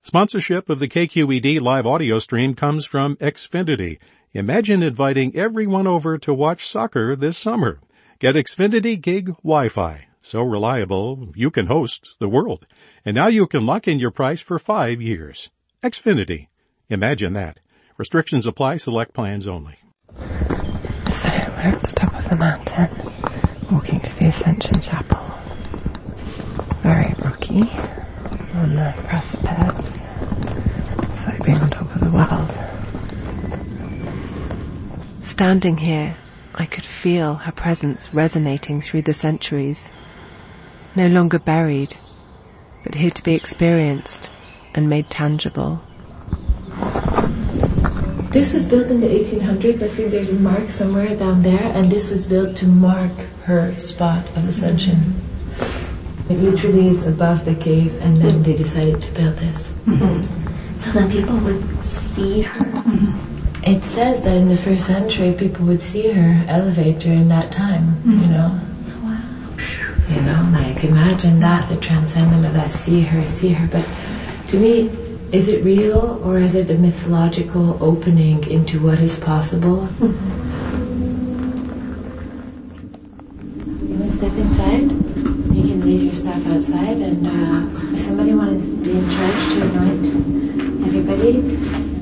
Sponsorship of the KQED live audio stream comes from Xfinity. Imagine inviting everyone over to watch soccer this summer. Get Xfinity Gig Wi-Fi. So reliable, you can host the world. And now you can lock in your price for 5 years. Xfinity. Imagine that. Restrictions apply. Select plans only. So we're at the top of the mountain, walking to the Ascension Chapel. Very rocky on the precipice. It's like being on top of the world. Standing here, I could feel her presence resonating through the centuries. No longer buried, but here to be experienced and made tangible. This was built in the 1800s. I think there's a mark somewhere down there, and this was built to mark her spot of ascension. It literally is above the cave, and then they decided to build this. So that people would see her. It says that in the first century, people would see her elevate during that time, you know. Wow. You know, like imagine that, the transcendent of that, see her. But to me, is it real, or is it the mythological opening into what is possible? You want to step inside? You can leave your stuff outside, and if somebody wanted to be in charge to anoint everybody,